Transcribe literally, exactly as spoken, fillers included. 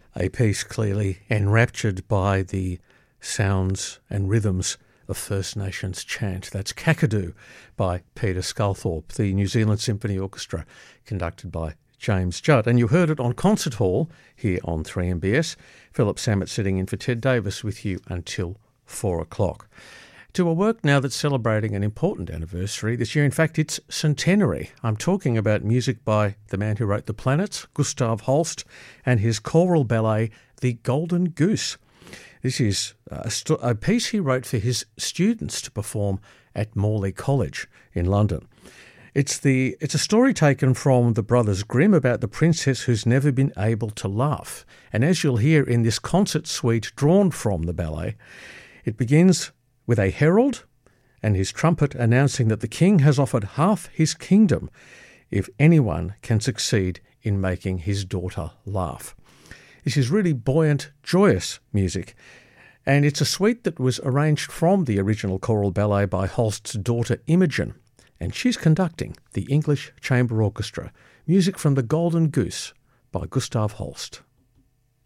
A piece clearly enraptured by the sounds and rhythms of First Nations chant. That's Kakadu by Peter Sculthorpe, the New Zealand Symphony Orchestra, conducted by James Judd. And you heard it on Concert Hall here on three M B S. Philip Sammett sitting in for Ted Davis with you until four o'clock. To a work now that's celebrating an important anniversary this year. In fact, it's centenary. I'm talking about music by the man who wrote The Planets, Gustav Holst, and his choral ballet, The Golden Goose. This is a, st- a piece he wrote for his students to perform at Morley College in London. It's the it's a story taken from the Brothers Grimm about the princess who's never been able to laugh. And as you'll hear in this concert suite drawn from the ballet, it begins with a herald and his trumpet announcing that the king has offered half his kingdom if anyone can succeed in making his daughter laugh. This is really buoyant, joyous music, and it's a suite that was arranged from the original choral ballet by Holst's daughter Imogen, and she's conducting the English Chamber Orchestra. Music from The Golden Goose by Gustav Holst.